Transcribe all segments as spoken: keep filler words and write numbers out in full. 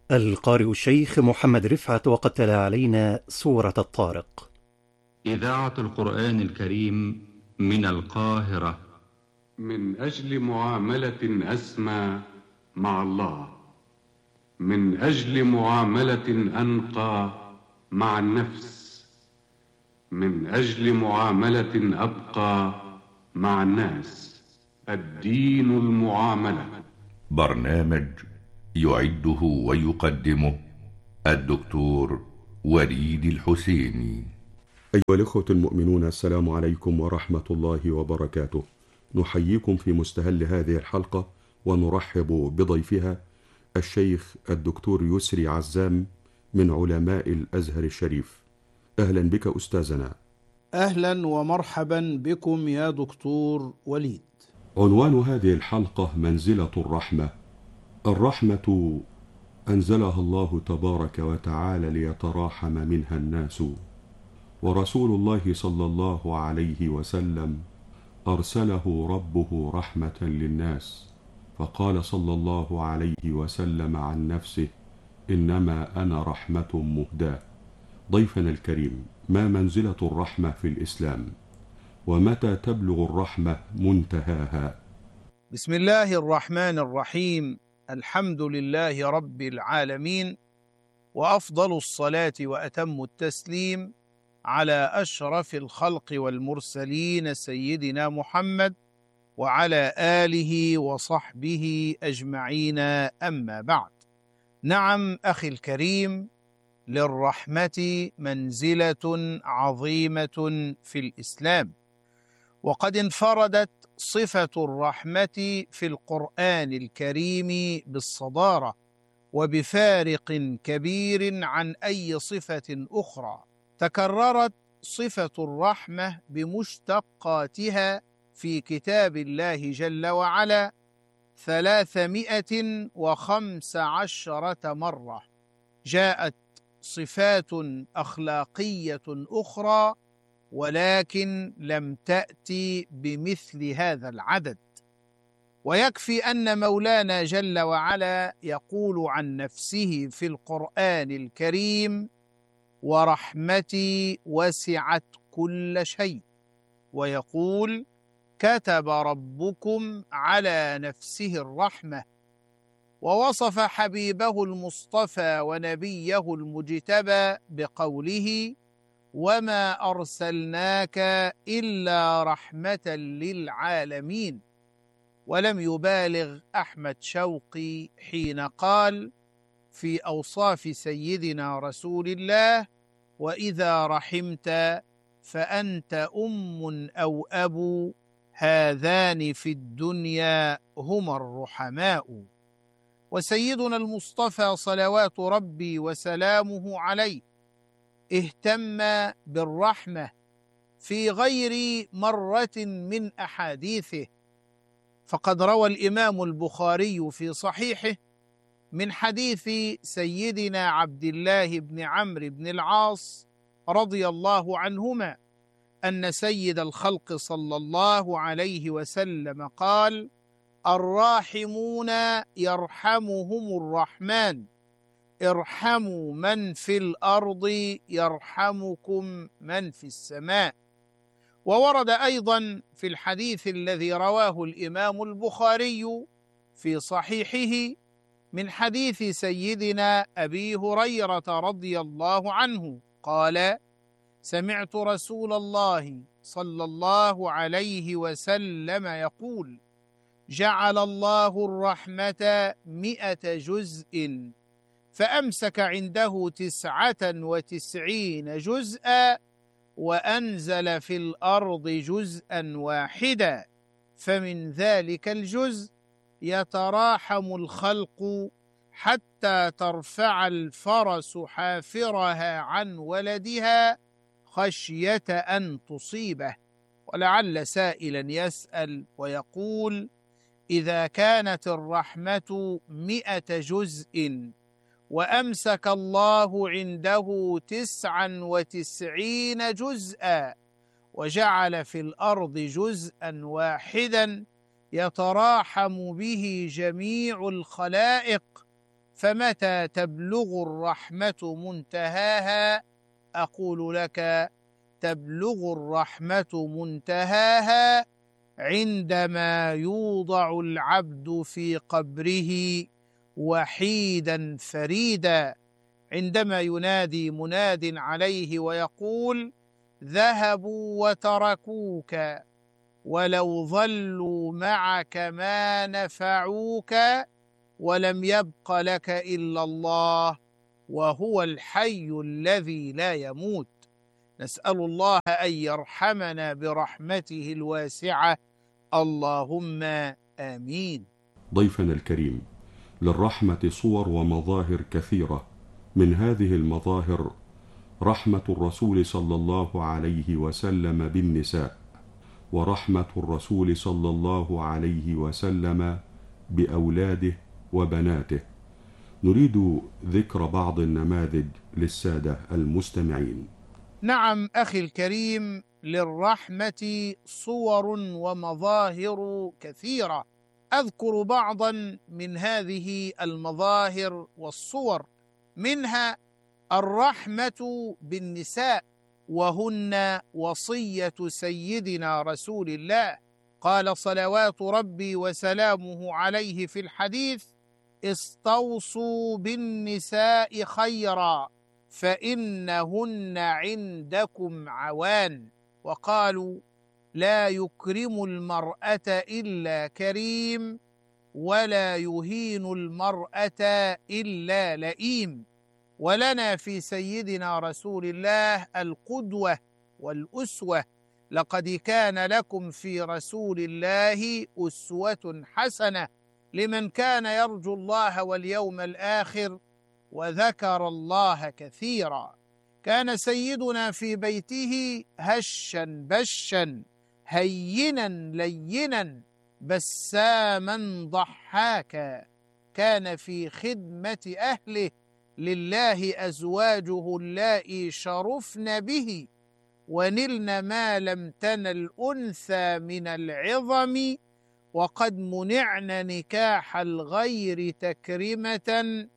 القارئ الشيخ محمد رفعت، وقد تلا علينا سورة الطارق. إذاعة القرآن الكريم من القاهرة. من أجل معاملة أسمى مع الله، من أجل معاملة أنقى مع النفس، من أجل معاملة أبقى مع الناس. الدين المعاملة. برنامج يعده ويقدمه الدكتور وليد الحسيني. أيها الإخوة المؤمنون، السلام عليكم ورحمة الله وبركاته. نحييكم في مستهل هذه الحلقة ونرحب بضيفها الشيخ الدكتور يسري عزام من علماء الأزهر الشريف. أهلا بك أستاذنا. أهلا ومرحبا بكم يا دكتور وليد. عنوان هذه الحلقة منزلة الرحمة. الرحمة أنزلها الله تبارك وتعالى ليتراحم منها الناس، ورسول الله صلى الله عليه وسلم أرسله ربه رحمة للناس، فقال صلى الله عليه وسلم عن نفسه: إنما أنا رحمة مهداة. ضيفنا الكريم، ما منزلة الرحمة في الإسلام؟ ومتى تبلغ الرحمة منتهاها؟ بسم الله الرحمن الرحيم. الحمد لله رب العالمين، وأفضل الصلاة وأتم التسليم على أشرف الخلق والمرسلين سيدنا محمد وعلى آله وصحبه أجمعين، أما بعد. نعم أخي الكريم، للرحمة منزلة عظيمة في الإسلام، وقد انفردت صفة الرحمة في القرآن الكريم بالصدارة وبفارق كبير عن أي صفة أخرى. تكررت صفة الرحمة بمشتقاتها في كتاب الله جل وعلا ثلاثمائة وخمس عشرة مرة. جاءت صفات أخلاقية أخرى، ولكن لم تأتي بمثل هذا العدد. ويكفي أن مولانا جل وعلا يقول عن نفسه في القرآن الكريم: ورحمتي وسعت كل شيء، ويقول: كتب ربكم على نفسه الرحمة. ووصف حبيبه المصطفى ونبيه المجتبى بقوله: وما أرسلناك إلا رحمة للعالمين. ولم يبالغ أحمد شوقي حين قال في أوصاف سيدنا رسول الله: وإذا رحمت فأنت أم أو أبو، هذان في الدنيا هما الرحماء. وسيدنا المصطفى صلوات ربي وسلامه عليه اهتم بالرحمة في غير مرة من أحاديثه، فقد روى الإمام البخاري في صحيحه من حديث سيدنا عبد الله بن عمرو بن العاص رضي الله عنهما أن سيد الخلق صلى الله عليه وسلم قال: الراحمون يرحمهم الرحمن، ارحموا من في الأرض يرحمكم من في السماء. وورد أيضا في الحديث الذي رواه الإمام البخاري في صحيحه من حديث سيدنا أبي هريرة رضي الله عنه قال: سمعت رسول الله صلى الله عليه وسلم يقول: جعل الله الرحمة مئة جزء، فأمسك عنده تسعة وتسعين جزءا، وأنزل في الأرض جزءا واحدا، فمن ذلك الجزء يتراحم الخلق حتى ترفع الفرس حافرها عن ولدها خشية أن تصيبه. ولعل سائلا يسأل ويقول: إذا كانت الرحمة مئة جزء وأمسك الله عنده تسعا وتسعين جزءا وجعل في الأرض جزءا واحدا يتراحم به جميع الخلائق، فمتى تبلغ الرحمة منتهاها؟ أقول لك: تبلغ الرحمة منتهاها عندما يوضع العبد في قبره وحيدا فريدا، عندما ينادي مناد عليه ويقول: ذهبوا وتركوك، ولو ظلوا معك ما نفعوك، ولم يبق لك إلا الله، وهو الحي الذي لا يموت. نسأل الله أن يرحمنا برحمته الواسعة، اللهم آمين. ضيفنا الكريم، للرحمة صور ومظاهر كثيرة، من هذه المظاهر رحمة الرسول صلى الله عليه وسلم بالنساء، ورحمة الرسول صلى الله عليه وسلم بأولاده وبناته. نريد ذكر بعض النماذج للسادة المستمعين. نعم أخي الكريم، للرحمة صور ومظاهر كثيرة. أذكر بعضا من هذه المظاهر والصور، منها الرحمة بالنساء، وهن وصية سيدنا رسول الله. قال صلوات ربي وسلامه عليه في الحديث: استوصوا بالنساء خيرا فإنهن عندكم عوان. وقالوا: لا يكرم المرأة إلا كريم، ولا يهين المرأة إلا لئيم. ولنا في سيدنا رسول الله القدوة والأسوة. لقد كان لكم في رسول الله أسوة حسنة لمن كان يرجو الله واليوم الآخر وذكر الله كثيرا. كان سيدنا في بيته هشا بشا، هينا لينا، بساما ضحاكا. كان في خدمة أهله، لله أزواجه اللائي شرفن به، ونلن ما لم تنل أنثى من العظم، وقد منعن نكاح الغير تكرمة،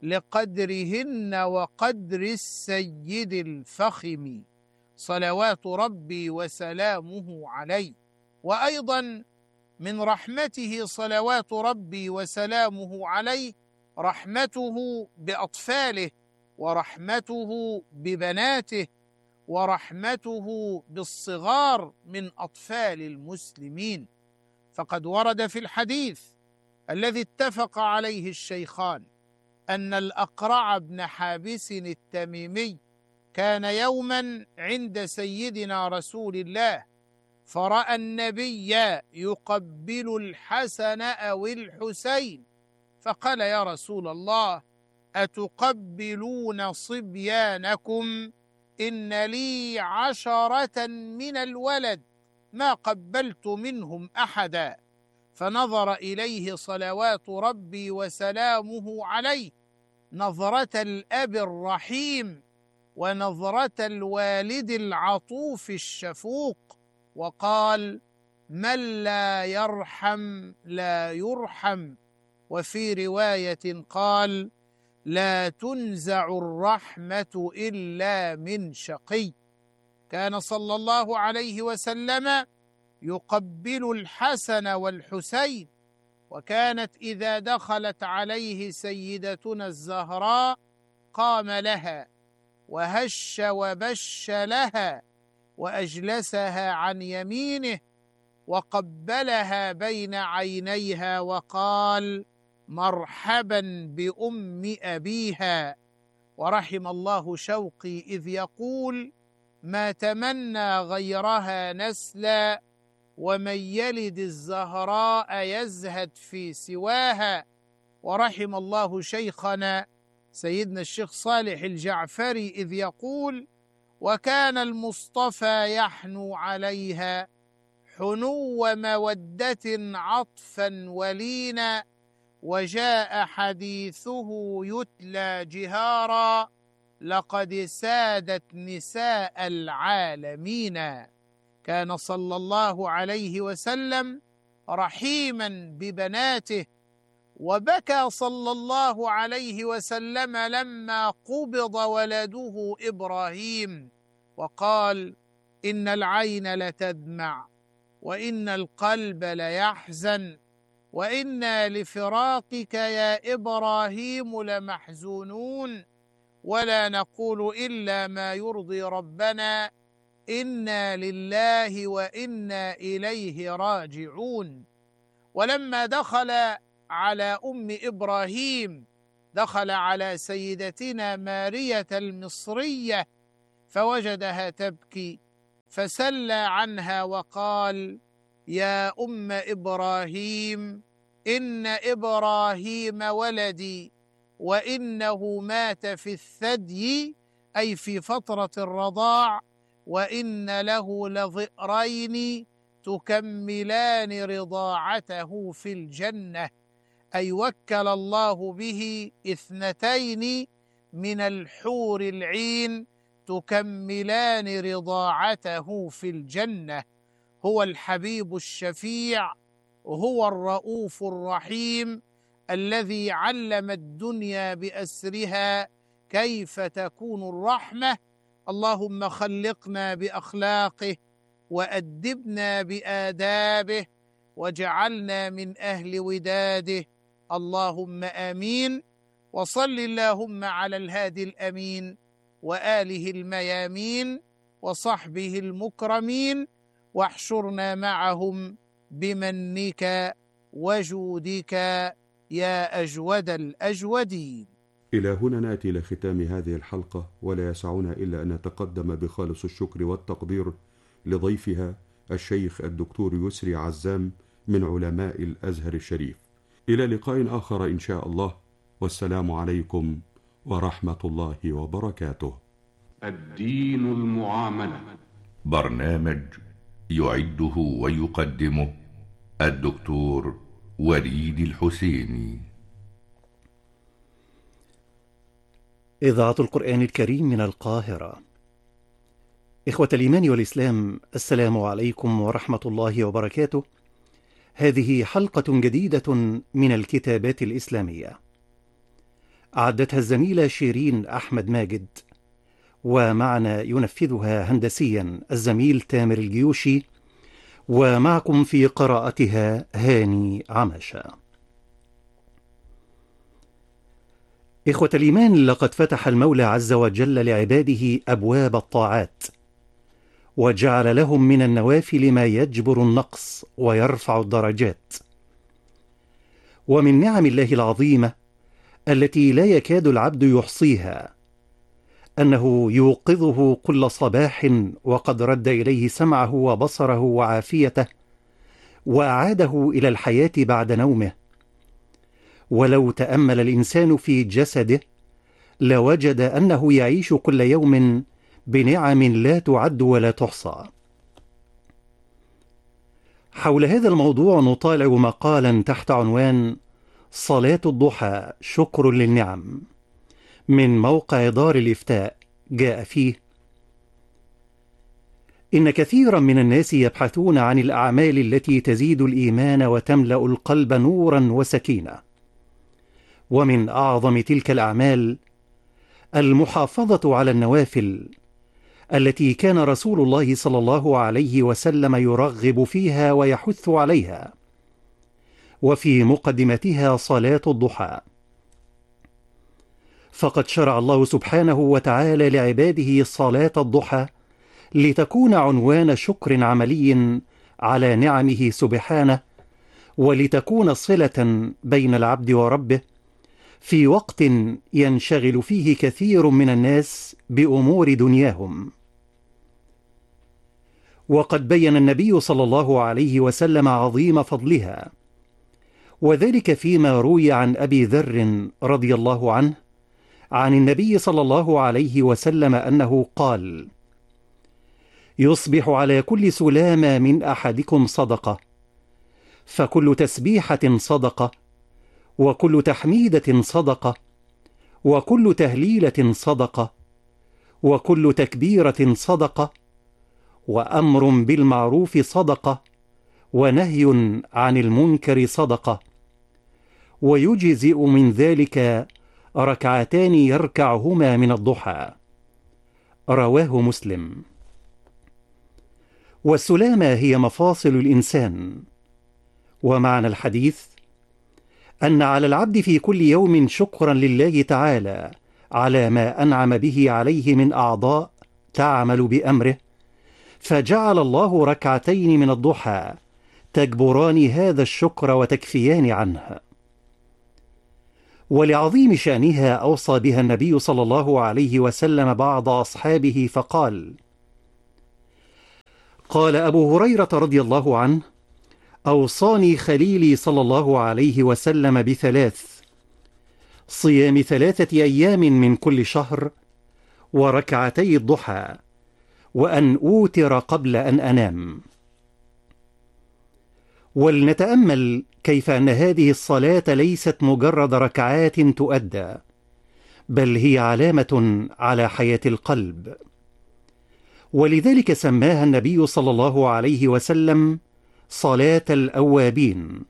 لقدرهن وقدر السيد الفخم، صلوات ربي وسلامه عليه. وأيضا من رحمته صلوات ربي وسلامه عليه رحمته بأطفاله، ورحمته ببناته، ورحمته بالصغار من أطفال المسلمين. فقد ورد في الحديث الذي اتفق عليه الشيخان أن الأقرع بن حابس التميمي كان يوما عند سيدنا رسول الله، فرأى النبي يقبل الحسن أو الحسين، فقال: يا رسول الله، أتقبلون صبيانكم؟ إن لي عشرة من الولد ما قبلت منهم أحدا. فنظر إليه صلوات ربي وسلامه عليه نظرة الأب الرحيم ونظرة الوالد العطوف الشفوق، وقال: من لا يرحم لا يرحم. وفي رواية قال: لا تنزع الرحمة إلا من شقي. كان صلى الله عليه وسلم يقبل الحسن والحسين، وكانت إذا دخلت عليه سيدتنا الزهراء قام لها وهش وبش لها، وأجلسها عن يمينه، وقبلها بين عينيها، وقال: مرحبا بأم أبيها. ورحم الله شوقي إذ يقول: ما تمنى غيرها نسلا، ومن يلد الزهراء يزهد في سواها. ورحم الله شيخنا سيدنا الشيخ صالح الجعفري إذ يقول: وكان المصطفى يحنو عليها حنو مودة عطفا ولينا، وجاء حديثه يتلى جهارا، لقد سادت نساء العالمين. كان صلى الله عليه وسلم رحيما ببناته، وبكى صلى الله عليه وسلم لما قبض ولده إبراهيم، وقال: إن العين لتدمع وإن القلب ليحزن وإنا لفراقك يا إبراهيم لمحزونون، ولا نقول إلا ما يرضي ربنا، إنا لله وإنا إليه راجعون. ولما دخل على أم إبراهيم دخل على سيدتنا مارية المصرية فوجدها تبكي، فسلى عنها وقال: يا أم إبراهيم، إن إبراهيم ولدي وإنه مات في الثدي، أي في فترة الرضاع، وإن له لظئرين تكملان رضاعته في الجنة، أي وكل الله به اثنتين من الحور العين تكملان رضاعته في الجنة. هو الحبيب الشفيع، وهو الرؤوف الرحيم الذي علم الدنيا بأسرها كيف تكون الرحمة. اللهم خلقنا بأخلاقه وأدبنا بآدابه واجعلنا من أهل وداده، اللهم آمين. وصل اللهم على الهادي الأمين وآله الميامين وصحبه المكرمين، واحشرنا معهم بمنك وجودك يا أجود الأجودين. إلى هنا نأتي إلى ختام هذه الحلقة، ولا يسعنا إلا أن نتقدم بخالص الشكر والتقدير لضيفها الشيخ الدكتور يسري عزام من علماء الأزهر الشريف. إلى لقاء آخر إن شاء الله، والسلام عليكم ورحمة الله وبركاته. الدين المعاملة، برنامج يعده ويقدمه الدكتور وليد الحسيني. إذاعة القرآن الكريم من القاهرة. إخوة الإيمان والإسلام، السلام عليكم ورحمة الله وبركاته. هذه حلقة جديدة من الكتابات الإسلامية، أعدتها الزميلة شيرين أحمد ماجد، ومعنا ينفذها هندسيا الزميل تامر الجيوشي، ومعكم في قراءتها هاني عمشة. إخوة الإيمان، لقد فتح المولى عز وجل لعباده أبواب الطاعات، وجعل لهم من النوافل ما يجبر النقص ويرفع الدرجات. ومن نعم الله العظيمة التي لا يكاد العبد يحصيها أنه يوقظه كل صباح وقد رد إليه سمعه وبصره وعافيته، وأعاده إلى الحياة بعد نومه. ولو تأمل الإنسان في جسده لوجد أنه يعيش كل يوم بنعم لا تعد ولا تحصى. حول هذا الموضوع نطالع مقالا تحت عنوان صلاة الضحى شكر للنعم من موقع دار الإفتاء. جاء فيه: إن كثيرا من الناس يبحثون عن الأعمال التي تزيد الإيمان وتملأ القلب نورا وسكينة، ومن أعظم تلك الأعمال المحافظة على النوافل التي كان رسول الله صلى الله عليه وسلم يرغب فيها ويحث عليها، وفي مقدمتها صلاة الضحى. فقد شرع الله سبحانه وتعالى لعباده صلاة الضحى لتكون عنوان شكر عملي على نعمه سبحانه، ولتكون صلة بين العبد وربه في وقت ينشغل فيه كثير من الناس بأمور دنياهم. وقد بين النبي صلى الله عليه وسلم عظيم فضلها، وذلك فيما روي عن أبي ذر رضي الله عنه عن النبي صلى الله عليه وسلم أنه قال: يصبح على كل سلامة من أحدكم صدقة، فكل تسبيحة صدقة، وكل تحميدة صدقة، وكل تهليلة صدقة، وكل تكبيرة صدقة، وأمر بالمعروف صدقة، ونهي عن المنكر صدقة، ويجزئ من ذلك ركعتان يركعهما من الضحى. رواه مسلم. والسلامة هي مفاصل الإنسان. ومعنى الحديث أن على العبد في كل يوم شكرا لله تعالى على ما أنعم به عليه من أعضاء تعمل بأمره، فجعل الله ركعتين من الضحى تجبران هذا الشكر وتكفيان عنه. ولعظيم شأنها أوصى بها النبي صلى الله عليه وسلم بعض أصحابه فقال: قال أبو هريرة رضي الله عنه: أوصاني خليلي صلى الله عليه وسلم بثلاث: صيام ثلاثة أيام من كل شهر، وركعتي الضحى، وأن أوتر قبل أن أنام. ولنتأمل كيف أن هذه الصلاة ليست مجرد ركعات تؤدى، بل هي علامة على حياة القلب. ولذلك سماها النبي صلى الله عليه وسلم صلاة الأوابين.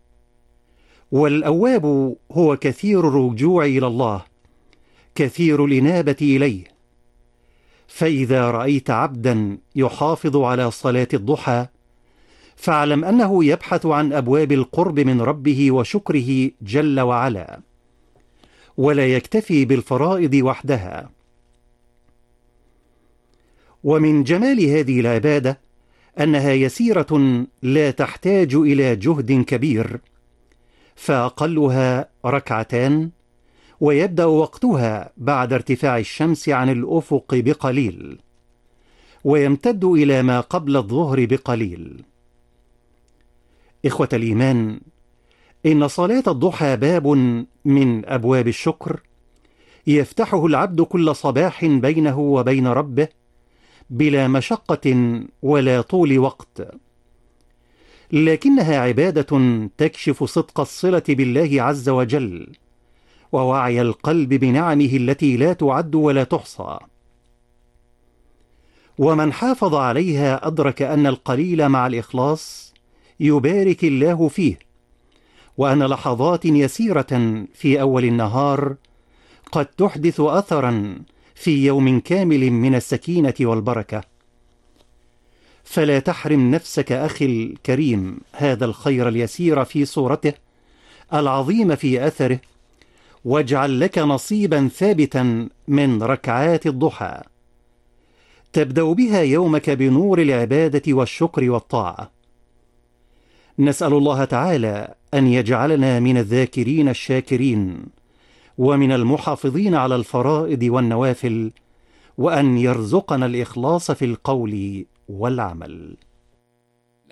والأواب هو كثير الرجوع إلى الله، كثير الإنابة إليه. فإذا رأيت عبدا يحافظ على صلاة الضحى فاعلم أنه يبحث عن أبواب القرب من ربه وشكره جل وعلا، ولا يكتفي بالفرائض وحدها. ومن جمال هذه العبادة أنها يسيرة لا تحتاج إلى جهد كبير، فأقلها ركعتان، ويبدأ وقتها بعد ارتفاع الشمس عن الأفق بقليل، ويمتد إلى ما قبل الظهر بقليل. إخوة الإيمان، إن صلاة الضحى باب من أبواب الشكر يفتحه العبد كل صباح بينه وبين ربه بلا مشقة ولا طول وقت، لكنها عبادة تكشف صدق الصلة بالله عز وجل، ووعي القلب بنعمه التي لا تعد ولا تحصى. ومن حافظ عليها أدرك أن القليل مع الإخلاص يبارك الله فيه، وأن لحظات يسيرة في أول النهار قد تحدث أثرا في يوم كامل من السكينة والبركة. فلا تحرم نفسك أخي الكريم هذا الخير اليسير في صورته، العظيم في أثره، واجعل لك نصيبا ثابتا من ركعات الضحى تبدأ بها يومك بنور العبادة والشكر والطاعة. نسأل الله تعالى أن يجعلنا من الذاكرين الشاكرين، ومن المحافظين على الفرائض والنوافل، وأن يرزقنا الإخلاص في القول والعمل.